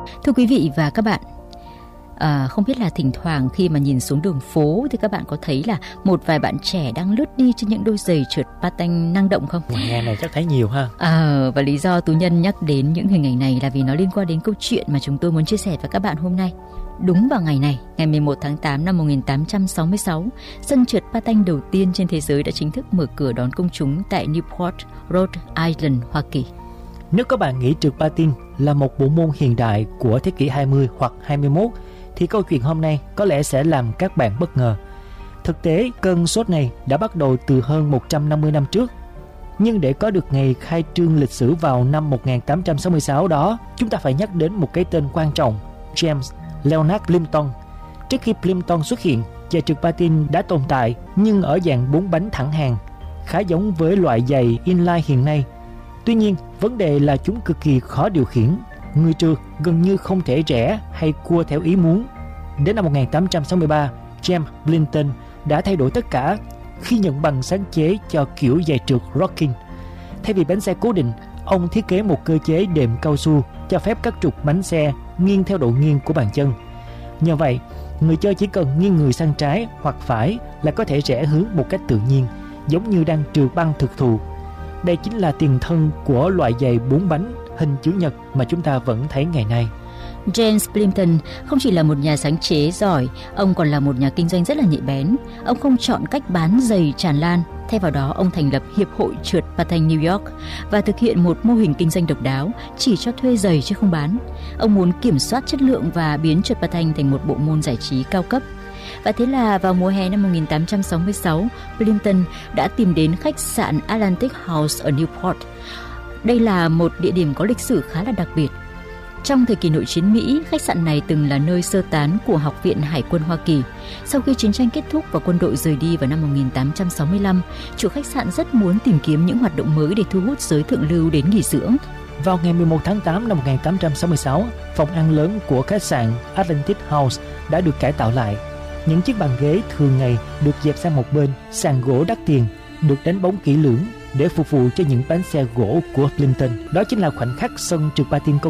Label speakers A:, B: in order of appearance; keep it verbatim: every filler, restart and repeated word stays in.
A: Thưa quý vị và các bạn, À, không biết là thỉnh thoảng khi mà nhìn xuống đường phố thì các bạn có thấy là một vài bạn trẻ đang lướt đi trên những đôi giày trượt patin năng động không?
B: Ngày này chắc thấy nhiều ha.
A: À, và lý do Tú Nhân nhắc đến những hình ảnh này là vì nó liên quan đến câu chuyện mà chúng tôi muốn chia sẻ với các bạn hôm nay. Đúng vào ngày này, ngày mười một tháng tám năm một nghìn tám trăm sáu mươi sáu, sân trượt patin đầu tiên trên thế giới đã chính thức mở cửa đón công chúng tại Newport, Rhode Island, Hoa Kỳ.
B: Nếu các bạn nghĩ trượt patin là một bộ môn hiện đại của thế kỷ hai mươi hoặc hai mươi mốt, thì câu chuyện hôm nay có lẽ sẽ làm các bạn bất ngờ. Thực tế, cơn sốt này đã bắt đầu từ hơn một trăm năm mươi năm trước. Nhưng để có được ngày khai trương lịch sử vào năm một nghìn tám trăm sáu mươi sáu đó, chúng ta phải nhắc đến một cái tên quan trọng, James Leonard Plimpton. Trước khi Plimpton xuất hiện, giày trượt patin đã tồn tại nhưng ở dạng bốn bánh thẳng hàng, khá giống với loại giày inline hiện nay. Tuy nhiên, vấn đề là chúng cực kỳ khó điều khiển. Người trượt gần như không thể rẽ hay cua theo ý muốn. Đến năm một nghìn tám trăm sáu mươi ba, James Plimpton đã thay đổi tất cả khi nhận bằng sáng chế cho kiểu giày trượt rocking. Thay vì bánh xe cố định, ông thiết kế một cơ chế đệm cao su cho phép các trục bánh xe nghiêng theo độ nghiêng của bàn chân. Nhờ vậy, người chơi chỉ cần nghiêng người sang trái hoặc phải là có thể rẽ hướng một cách tự nhiên, giống như đang trượt băng thực thụ. Đây chính là tiền thân của loại giày bốn bánh hình chữ nhật mà chúng ta vẫn thấy ngày nay.
A: James Plimpton không chỉ là một nhà sáng chế giỏi, ông còn là một nhà kinh doanh rất là nhạy bén. Ông không chọn cách bán giày tràn lan, thay vào đó ông thành lập Hiệp hội trượt patin New York và thực hiện một mô hình kinh doanh độc đáo, chỉ cho thuê giày chứ không bán. Ông muốn kiểm soát chất lượng và biến trượt patin thành một bộ môn giải trí cao cấp. Và thế là vào mùa hè năm một nghìn tám trăm sáu mươi sáu, Plimpton đã tìm đến khách sạn Atlantic House ở Newport. Đây là một địa điểm có lịch sử khá là đặc biệt. Trong thời kỳ nội chiến Mỹ, khách sạn này từng là nơi sơ tán của Học viện Hải quân Hoa Kỳ. Sau khi chiến tranh kết thúc và quân đội rời đi vào năm một nghìn tám trăm sáu mươi lăm, chủ khách sạn rất muốn tìm kiếm những hoạt động mới để thu hút giới thượng lưu đến nghỉ dưỡng.
B: Vào ngày mười một tháng tám năm một nghìn tám trăm sáu mươi sáu, phòng ăn lớn của khách sạn Atlantic House đã được cải tạo lại. Những chiếc bàn ghế thường ngày được dẹp sang một bên, sàn gỗ đắt tiền được đánh bóng kỹ lưỡng để phục vụ cho những bánh xe gỗ của Plimpton. Đó chính là khoảnh khắc sân trượt patin công